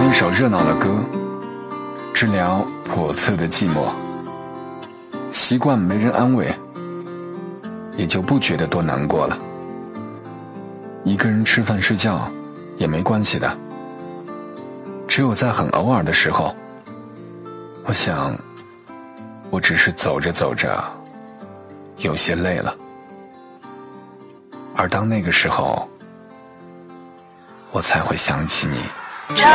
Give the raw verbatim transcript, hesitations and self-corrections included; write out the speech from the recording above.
一首热闹的歌，治疗叵测的寂寞。习惯没人安慰，也就不觉得多难过了。一个人吃饭睡觉也没关系的，只有在很偶尔的时候，我想我只是走着走着有些累了，而当那个时候我才会想起你。 这